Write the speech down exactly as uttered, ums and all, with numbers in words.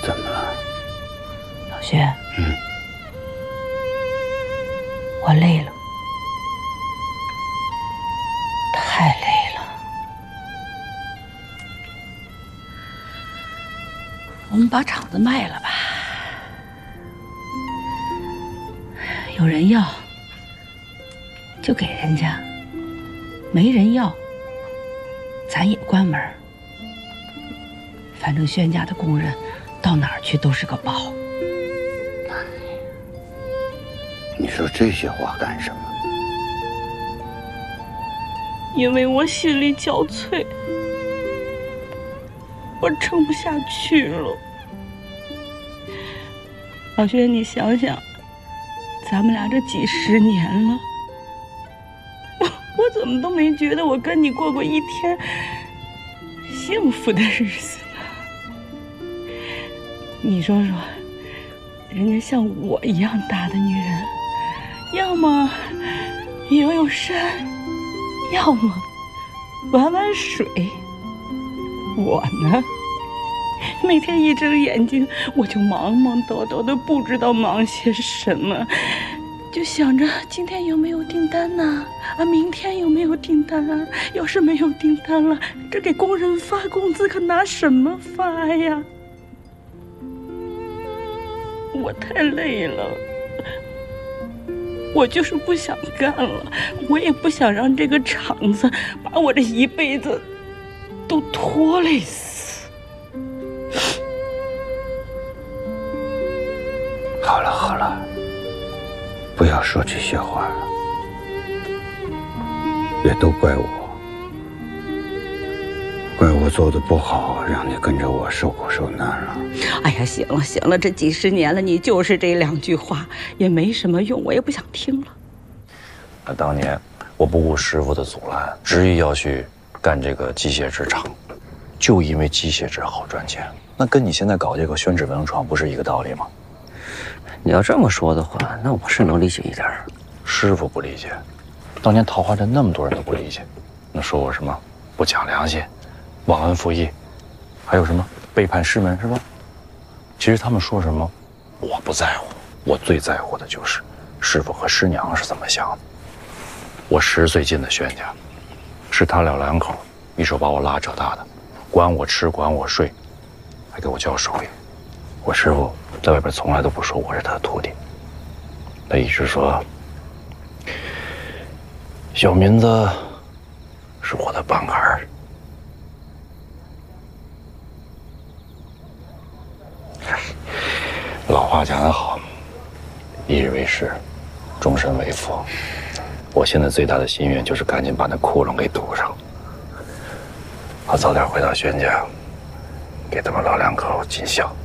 怎么了？ 老薛， 嗯， 我累了，太累了。我们把厂子卖了吧，有人要就给人家，没人要咱也关门。反正轩家的工人到哪儿去都是个宝。 你说这些话干什么？ 因为我心里交瘁，我撑不下去了。老薛，你想想，咱们俩这几十年了，我我怎么都没觉得我跟你过过一天幸福的日子呢？你说说，人家像我一样大的女人，要么游泳山，要么玩玩水。我呢，每天一睁眼睛我就忙忙叨叨的，不知道忙些什么，就想着今天有没有订单呢？啊，明天有没有订单啊？要是没有订单了，这给工人发工资可拿什么发呀？我太累了，我就是不想干了，我也不想让这个厂子把我这一辈子都拖累死。 好了好了，不要说这些话了，也都怪我，怪我做的不好，让你跟着我受苦受难了。 哎呀，行了行了，这几十年了，你就是这两句话，也没什么用，我也不想听了。 那当年我不顾师傅的阻拦，执意要去干这个机械制厂，就因为机械制好赚钱。那跟你现在搞这个宣纸文创不是一个道理吗？ 你要这么说的话，那我是能理解一点。 师傅不理解，当年桃花镇那么多人都不理解，那说我什么不讲良心、忘恩负义，还有什么背叛师门，是吧？其实他们说什么，我不在乎，我最在乎的就是师傅和师娘是怎么想的。我十岁进的轩家，是他俩两口一手把我拉扯大的，管我吃，管我睡，还给我教手艺。我师傅在外边从来都不说我是他的徒弟，他一直说小民子是我的帮杆儿。老话讲得好，一日为师，终身为父。我现在最大的心愿就是赶紧把那窟窿给堵上，好早点回到轩家，给他们老两口尽孝。